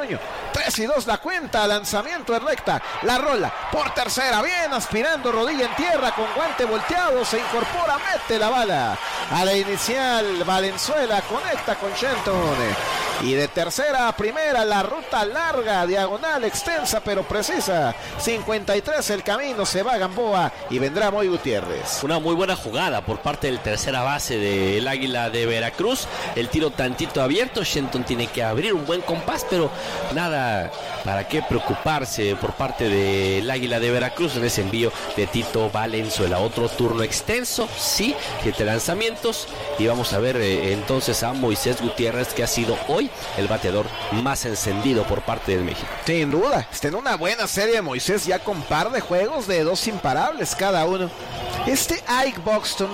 Toño. 3-2 la cuenta, lanzamiento de recta, la rola por tercera, bien aspirando, rodilla en tierra con guante volteado, se incorpora, mete la bala a la inicial. Valenzuela conecta con Shelton y de tercera a primera la ruta larga, diagonal, extensa pero precisa. 53 el camino, se va Gamboa y vendrá Moy Gutiérrez. Una muy buena jugada por parte del tercera base del Águila de Veracruz. El tiro tantito abierto, Shelton tiene que abrir un buen compás, pero nada para qué preocuparse por parte del Águila de Veracruz en ese envío de Tito Valenzuela. Otro turno extenso, sí, 7 lanzamientos, y vamos a ver entonces a Moisés Gutiérrez, que ha sido hoy el bateador más encendido por parte del México. Sin duda, está en una buena serie de Moisés, ya con par de juegos de 2 imparables cada uno. Ike Buxton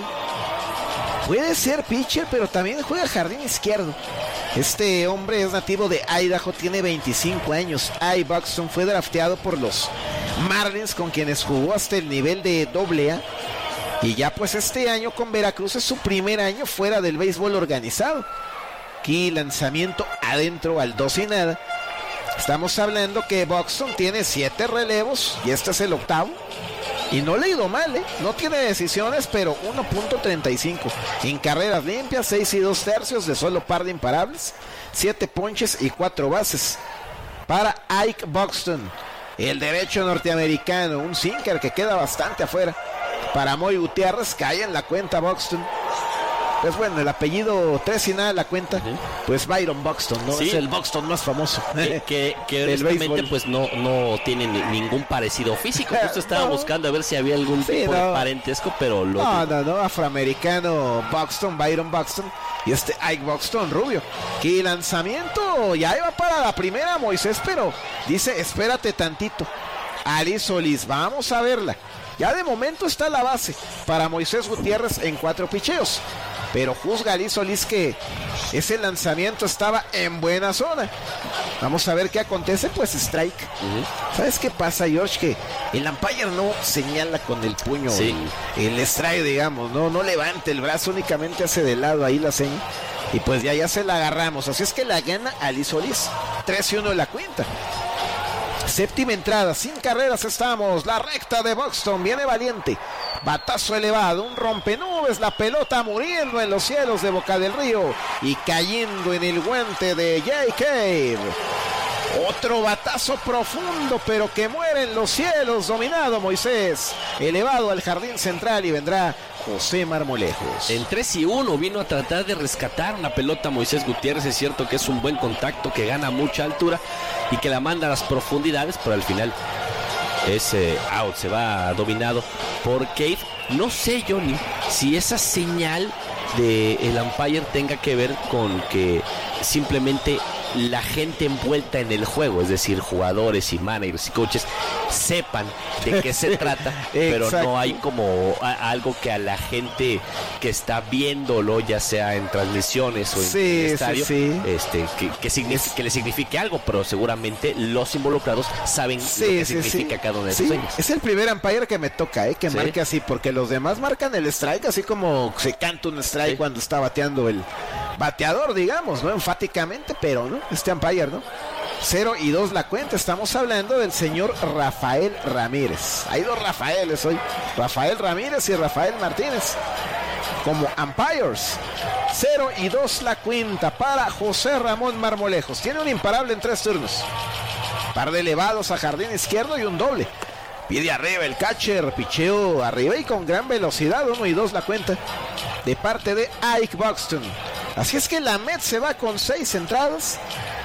puede ser pitcher, pero también juega jardín izquierdo. Este hombre es nativo de Idaho, tiene 25 años. Ike Buxton fue drafteado por los Marlins, con quienes jugó hasta el nivel de AA. Y ya pues este año con Veracruz es su primer año fuera del béisbol organizado. Aquí lanzamiento adentro al 2-0. Estamos hablando que Buxton tiene 7 relevos y este es el octavo. Y no le ha ido mal, no tiene decisiones, pero 1.35 en carreras limpias, 6 2/3 de solo par de imparables, 7 ponches y 4 bases para Ike Buxton, el derecho norteamericano. Un sinker que queda bastante afuera para Moy Gutiérrez. Cae en la cuenta Buxton. Pues bueno, el apellido 3 la cuenta, pues Byron Buxton, ¿no? Sí. Es el Buxton más famoso. Que honestamente pues no tiene ningún parecido físico. Justo estaba buscando a ver si había algún tipo de parentesco, pero no, afroamericano Buxton, Byron Buxton, y Ike Buxton rubio. Que lanzamiento, ya iba para la primera Moisés, pero dice, espérate tantito. Ali Solís, vamos a verla. Ya de momento está la base para Moisés Gutiérrez en 4 picheos. Pero juzga Ali Solís que ese lanzamiento estaba en buena zona. Vamos a ver qué acontece, pues strike. ¿Sabes qué pasa, George? Que el umpire no señala con el puño el strike, digamos, no levanta el brazo, únicamente hace de lado ahí la seña. Y pues ya se la agarramos. Así es que la gana Ali Solís. 3-1 en la cuenta. Séptima entrada, sin carreras estamos. La recta de Buxton, viene valiente. Batazo elevado, un rompenubes, la pelota muriendo en los cielos de Boca del Río y cayendo en el guante de Jay Cave. Otro batazo profundo, pero que muere en los cielos, dominado Moisés. Elevado al jardín central y vendrá José Marmolejos. En 3-1 vino a tratar de rescatar una pelota Moisés Gutiérrez. Es cierto que es un buen contacto, que gana mucha altura y que la manda a las profundidades, pero al final es out, se va dominado por Cave. No sé, Johnny, si esa señal del umpire tenga que ver con que simplemente la gente envuelta en el juego, es decir, jugadores y managers y coaches, sepan de qué se trata, pero no hay como algo que a la gente que está viéndolo, ya sea en transmisiones o en el estadio, que le signifique algo, pero seguramente los involucrados saben lo que significa cada una de esas señas. Es el primer umpire que me toca, que marque así, porque los demás marcan el strike, así como se canta un strike cuando está bateando el bateador, digamos, ¿no? Enfáticamente, pero no, umpire, ¿no? 0-2 la cuenta. Estamos hablando del señor Rafael Ramírez. Hay 2 Rafaeles hoy, Rafael Ramírez y Rafael Martínez como umpires. 0-2 la cuenta para José Ramón Marmolejos. Tiene un imparable en 3 turnos. Par de elevados a jardín izquierdo y un doble. Pide arriba el catcher, picheo arriba y con gran velocidad. 1-2 la cuenta de parte de Ike Buxton. Así es que la Met se va con 6 entradas,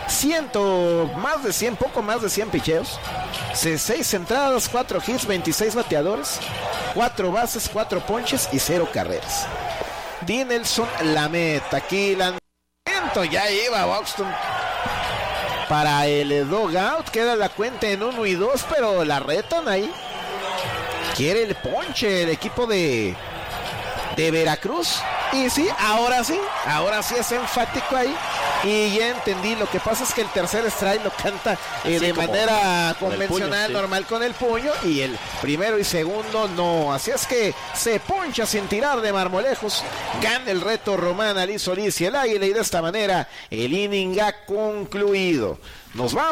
poco más de 100 picheos, 6 entradas, 4 hits, 26 bateadores, 4 bases, 4 ponches y 0 carreras. Dinelson Lamet, aquí lanzamiento, ya iba Buxton para el dogout, queda la cuenta en 1-2, pero la retan ahí. Quiere el ponche el equipo de Veracruz. Y sí, ahora sí es enfático ahí. Y ya entendí, lo que pasa es que el tercer strike lo canta de manera convencional, puño, normal con el puño, y el primero y segundo no. Así es que se poncha sin tirar de Marmolejos. Gana el reto Román Ali Solís y el Águila, y de esta manera el inning ha concluido. Nos vamos.